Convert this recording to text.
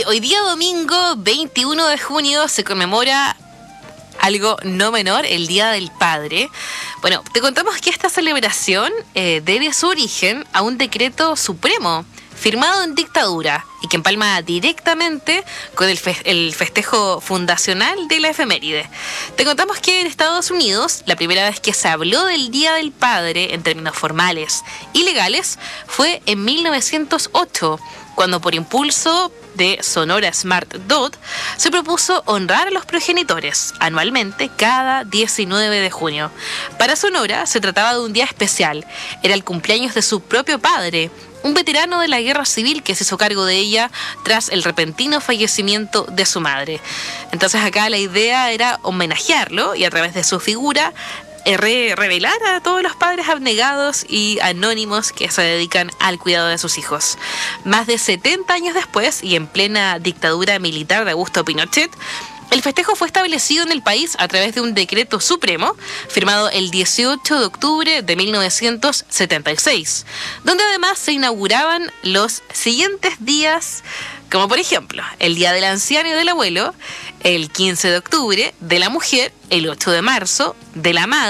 Hoy día domingo 21 de junio se conmemora algo no menor, el Día del Padre. Bueno, te contamos que esta celebración debe su origen a un decreto supremo firmado en dictadura y que empalma directamente con el festejo fundacional de la efeméride. Te contamos que en Estados Unidos la primera vez que se habló del Día del Padre en términos formales y legales fue en 1908, cuando por impulso de Sonora Smart Dot se propuso honrar a los progenitores anualmente cada 19 de junio. Para Sonora se trataba de un día especial, era el cumpleaños de su propio padre, un veterano de la guerra civil que se hizo cargo de ella tras el repentino fallecimiento de su madre. Entonces acá la idea era homenajearlo y a través de su figura revelar a todos los padres abnegados y anónimos que se dedican al cuidado de sus hijos. Más de 70 años después y en plena dictadura militar de Augusto Pinochet, el festejo fue establecido en el país a través de un decreto supremo firmado el 18 de octubre de 1976, donde además se inauguraban los siguientes días, como por ejemplo el Día del Anciano y del Abuelo, el 15 de octubre, de la Mujer, el 8 de marzo, de la Madre,